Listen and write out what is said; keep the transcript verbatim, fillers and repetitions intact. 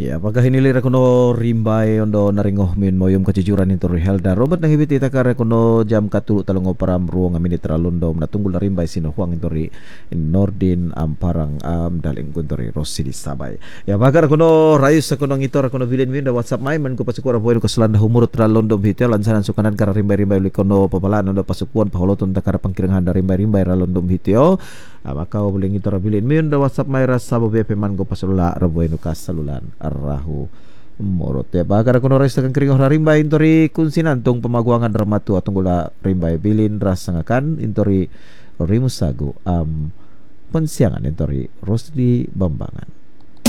Ya, apakah hinilir kuno rimbay ondo naringoh min moyum kejujuran itu Helda Robert nang ibiti takar kuno jam katulu talong operam ruang minit ralundom na tunggul na rimbay sino huang intori Nordin amparang am daling kuntori Rosidi Sabay. Ya, bakar kuno rayus sa kuno ngitor kuno bilin min da WhatsApp may man ko pasukura boy ko selanda humurut ralundom hite lansanan sukanan kara rimbay-rimbay uli kuno papalan ondo pasukuan paholoton takar pangkirangan da rimbay-rimbay ralundom hite o. Maka boleh ngitor bilin min da WhatsApp may rasa bobe peman ko pasulula raboy no kasalulan rahu morot ya bakar kuno rais tekan kering orang rimba intori kunsinan tung pemaguangan ramatu atau gula rimba bilin ras sangakan intori rimusagu am pensiangan intori Rosdi Bambangan.